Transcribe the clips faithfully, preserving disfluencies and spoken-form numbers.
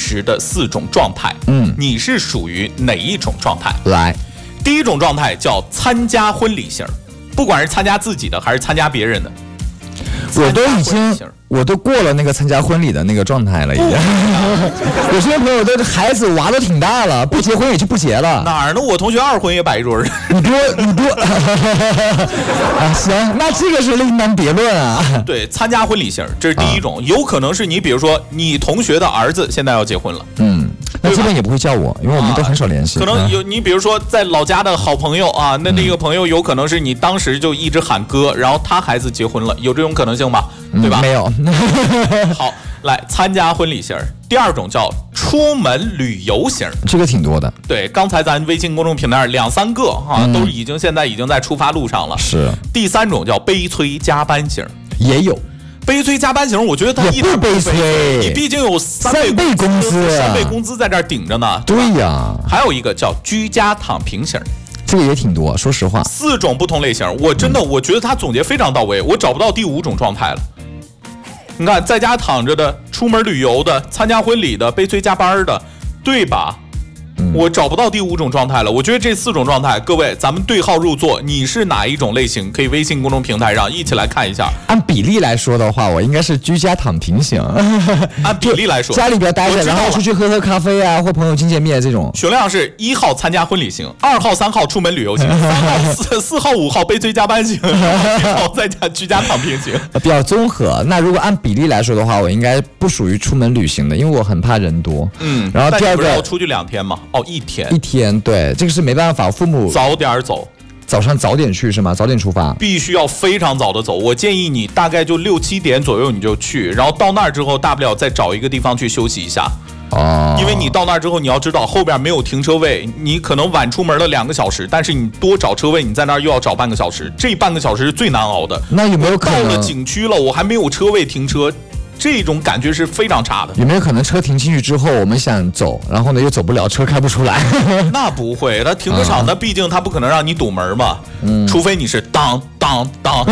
时的四种状态。 嗯， 你是属于哪一种状态？ 来， 第一种状态叫参加婚礼型，不管是参加自己的还是参加别人的。 我都已经，我都过了那个参加婚礼的那个状态了，已经。有些朋友的孩子娃都挺大了，不结婚也就不结了。 哪儿呢？我同学二婚也摆一桌。 你多，你多。啊，行，那这个是另当别论啊。 对，参加婚礼型，这是第一种，啊、有可能是你，比如说你同学的儿子现在要结婚了， 嗯。那基本也不会叫我，因为我们都很少联系。 啊、可能有你，比如说在老家的好朋友啊，那那个朋友有可能是你当时就一直喊哥，然后他孩子结婚了，有这种可能性吧？对吧？ 嗯、没有。 好，来参加婚礼型。第二种叫出门旅游型， 这个挺多的。 对，刚才咱微信公众平台两三个啊，嗯、都已经现在已经在出发路上了。 是。 第三种叫悲催加班型， 也有。 悲催加班型，我觉得他一点不悲催， 你毕竟有三倍倍工资， 三倍工资在这儿顶着呢。 对呀， 还有一个叫居家躺平型， 这个也挺多。说实话， 四种不同类型，我真的、嗯、我觉得他总结非常到位，我找不到第五种状态了。你看，在家躺着的、出门旅游的、参加婚礼的、悲催加班的，对吧？我找不到第五种状态了，我觉得这四种状态，各位咱们对号入座，你是哪一种类型？可以微信公众平台上一起来看一下。 按比例来说的话，我应该是居家躺平型。 按比例来说， 家里边待着，然后出去喝喝咖啡啊，或朋友见见面这种。 熊亮是一号参加婚礼型，二号、三号出门旅游型，三号、四四号、五号悲催加班型，一号在家居家躺平型， 比较综合。那如果按比例来说的话，我应该不属于出门旅行的，因为我很怕人多。 嗯， 然后第二个要出去两天嘛。哦，一天一天，对，这个是没办法，父母早点走， 早上早点去是吗？早点出发， 必须要非常早的走。我建议你大概就六七点左右你就去，然后到那儿之后，大不了再找一个地方去休息一下。 哦， 因为你到那儿之后，你要知道后边没有停车位，你可能晚出门了两个小时，但是你多找车位，你在那儿又要找半个小时，这半个小时是最难熬的。 那有没有可能到了景区了，我还没有车位停车？这种感觉是非常差的。 有没有可能车停进去之后，我们想走，然后呢又走不了，车开不出来？ 那不会，它停车场那、嗯、毕竟它不可能让你堵门嘛，嗯，除非你是当当当。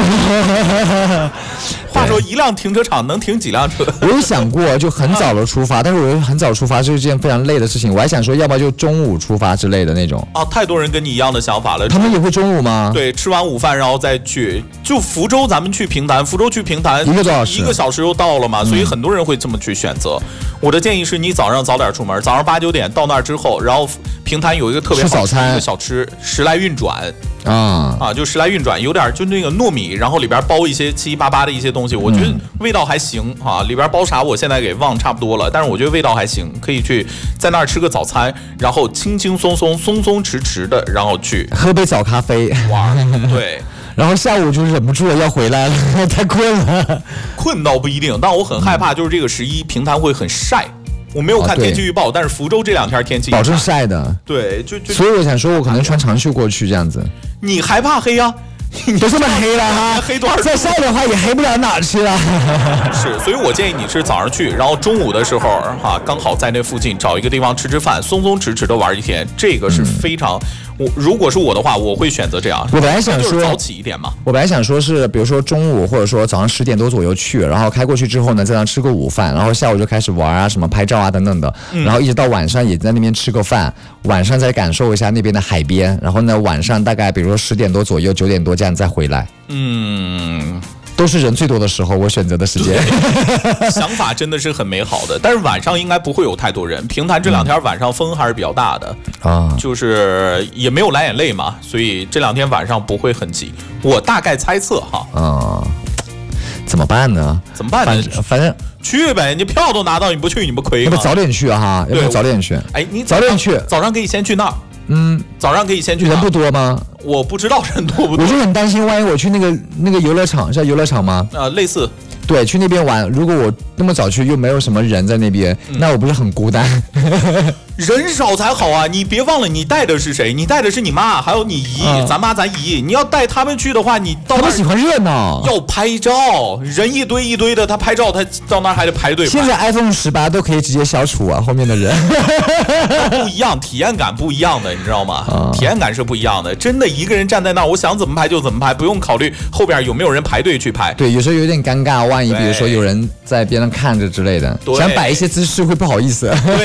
话说一辆停车场能停几辆车？ 我有想过就很早的出发，但是我很早出发是一件非常累的事情。我还想说，要不要就中午出发之类的那种。 啊，太多人跟你一样的想法了。 他们也会中午吗？ 对，吃完午饭然后再去。就福州，咱们去平潭，福州去平潭一个多小时， 一个小时就到了嘛。所以很多人会这么去选择。我的建议是你早上早点出门，早上八九点到那儿之后，然后平潭有一个特别好吃的一个小吃，时来运转啊啊，就时来运转，有点就那个糯米，然后里边包一些七七八八的一些东西，我觉得味道还行啊。里边包啥我现在给忘差不多了，但是我觉得味道还行，可以去在那儿吃个早餐，然后轻轻松松、松松弛弛的，然后去喝杯早咖啡玩，对。 然后下午就忍不住了要回来了，太困了。 困倒不一定，但我很害怕，就是这个十一平潭会很晒。我没有看天气预报，哦、但是福州这两天天气保证晒的。 对，就就。 所以我想说，我可能穿长袖过去这样子。 你还怕黑啊？ 你都这么黑了哈， 黑多少？ 再晒的话也黑不了哪儿去了。 是，所以我建议你是早上去，然后中午的时候哈，刚好在那附近找一个地方吃吃饭，松松弛弛的玩一天，这个是非常。嗯、我如果是我的话，我会选择这样。 我本来想说早起一点嘛。 我本来想说是，比如说中午或者说早上十点多左右去，然后开过去之后呢，在那吃个午饭，然后下午就开始玩啊，什么拍照啊等等的，嗯、然后一直到晚上也在那边吃个饭，晚上再感受一下那边的海边，然后呢晚上大概比如说十点多左右、九点多这样再回来。 嗯。 都是人最多的时候，我选择的时间。 想法真的是很美好的，但是晚上应该不会有太多人。平潭这两天晚上风还是比较大的啊，就是也没有蓝眼泪嘛，所以这两天晚上不会很挤。我大概猜测哈。 啊，怎么办呢？ 怎么办呢？ 反, 反正去呗，你票都拿到，你不去你不亏吗？ 要不早点去哈，要不早点去。 哎，你早点去， 早上可以先去那儿。 嗯， 早上可以先去。 人不多吗？ 我不知道人多不多。 我就很担心，万一我去那个那个游乐场，叫游乐场吗？ 啊、呃，类似。 对，去那边玩，如果我那么早去又没有什么人在那边，嗯、那我不是很孤单？ 人少才好啊！你别忘了，你带的是谁？你带的是你妈，还有你姨，嗯、咱妈咱姨。你要带他们去的话，你到那他们喜欢热闹， 要拍照，人一堆一堆的，他拍照，他到那儿还得排队。 现在 iPhone 十八都可以直接消除啊，后面的人不一样，体验感不一样的，你知道吗？ 嗯、 体验感是不一样的。真的一个人站在那儿，我想怎么拍就怎么拍，不用考虑后边有没有人排队去拍。 对，有时候有点尴尬，万一比如说有人在边上看着之类的，想摆一些姿势会不好意思。 对。